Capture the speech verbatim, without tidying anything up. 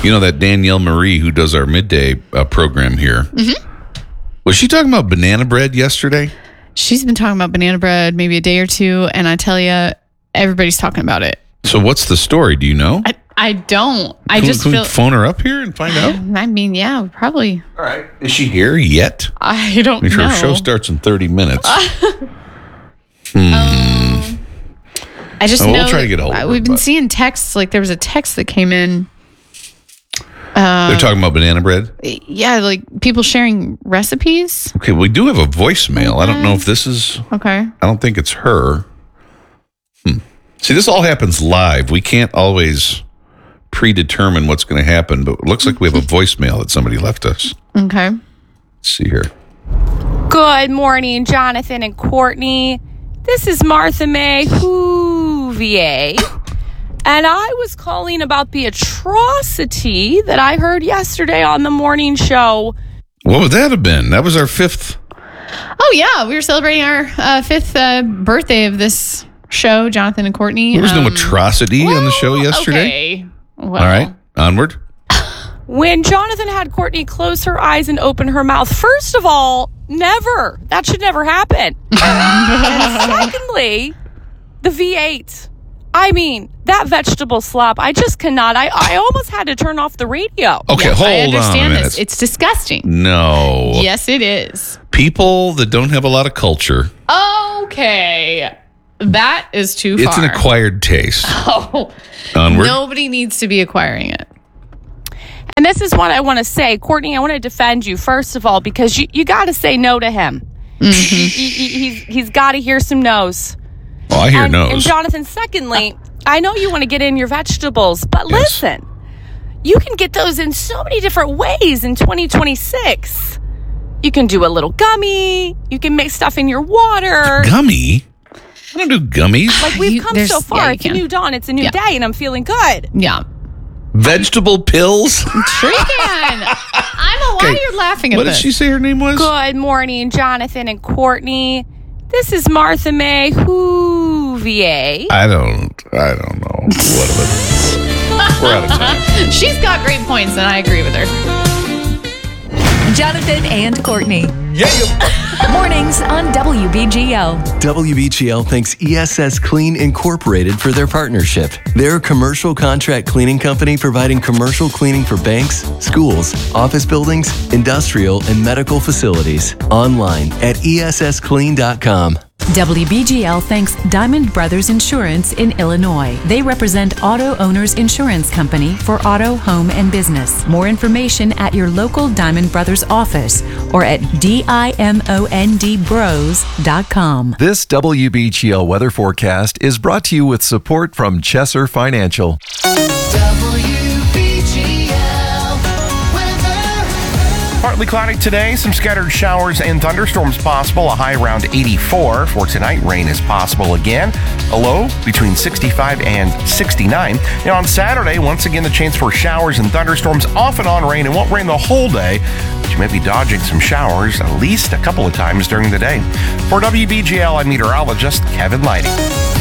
You know that Danielle Marie who does our midday uh, program here? Mm-hmm. Was she talking about banana bread yesterday? She's been talking about banana bread maybe a day or two, and I tell you, everybody's talking about it. So what's the story? Do you know? I, I don't. I can, just can feel. we phone her up here and find out? I mean, yeah, probably. All right. Is she here yet? I don't Make sure know. Her show starts in thirty minutes. hmm. Um, I just oh, know we'll try to get a hold of her, we've been but. seeing texts. Like there was a text that came in. Um, They're talking about banana bread? Yeah, like people sharing recipes. Okay, we do have a voicemail. Okay. I don't know if this is... Okay. I don't think it's her. Hmm. See, this all happens live. We can't always predetermine what's going to happen, but it looks like we have a voicemail that somebody left us. Okay. Let's see here. Good morning, Jonathan and Courtney. This is Martha May Whovier. And I was calling about the atrocity that I heard yesterday on the morning show. What would that have been? That was our fifth. Oh, yeah. We were celebrating our uh, fifth uh, birthday of this show, Jonathan and Courtney. There was um, no atrocity well, on the show yesterday. Okay. Well. All right. Onward. When Jonathan had Courtney close her eyes and open her mouth, first of all, never. That should never happen. And secondly, the V eight. I mean, that vegetable slop, I just cannot. I, I almost had to turn off the radio. Okay, Yeah, hold I on a understand minute. this. It's disgusting. No. Yes, it is. People that don't have a lot of culture. Okay. That is too far. It's an acquired taste. Oh. Onward. Nobody needs to be acquiring it. And this is what I want to say. Courtney, I want to defend you, first of all, because you, you got to say no to him. Mm-hmm. he, he, he's he's got to hear some no's. Oh, I hear and, no's. And Jonathan, secondly, I know you want to get in your vegetables, but Yes. listen, you can get those in so many different ways in twenty twenty-six. You can do a little gummy. You can make stuff in your water. Gummy? I don't do gummies. Like, we've You- come there's- so far. yeah, you it's a can. new dawn. It's a new Yeah. day, and I'm feeling good. Yeah. Vegetable pills? Sure you can. I'm a why Okay, you're laughing at What did this. she say her name was? Good morning, Jonathan and Courtney. This is Martha May Whovier. I don't, I don't know. What of it? We're out of time. She's got great points, and I agree with her. Jonathan and Courtney. Yeah. Mornings on W B G L. W B G L thanks E S S Clean Incorporated for their partnership. They're a commercial contract cleaning company providing commercial cleaning for banks, schools, office buildings, industrial, and medical facilities. Online at E S S clean dot com. W B G L thanks Diamond Brothers Insurance in Illinois. They represent Auto Owners Insurance Company for auto, home, and business. More information at your local Diamond Brothers office or at diamond bros dot com. This W B G L weather forecast is brought to you with support from Chesser Financial. Partly cloudy today, some scattered showers and thunderstorms possible, a high around eighty-four. For tonight, rain is possible again, a low between sixty-five and sixty-nine. And on Saturday, once again, the chance for showers and thunderstorms, off and on rain. It won't rain the whole day, but you may be dodging some showers at least a couple of times during the day. For W B G L, I'm meteorologist Kevin Lighty.